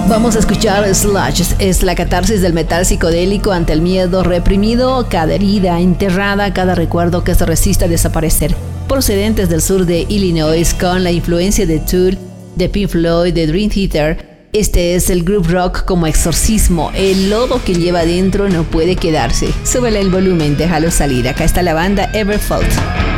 Vamos a escuchar Sludge, es la catarsis del metal psicodélico ante el miedo reprimido, cada herida enterrada, cada recuerdo que se resiste a desaparecer. Procedentes del sur de Illinois con la influencia de Tool, de Pink Floyd, de Dream Theater, este es el group rock como exorcismo. El lodo que lleva adentro no puede quedarse. Súbele el volumen, déjalo salir. Acá está la banda Everfault.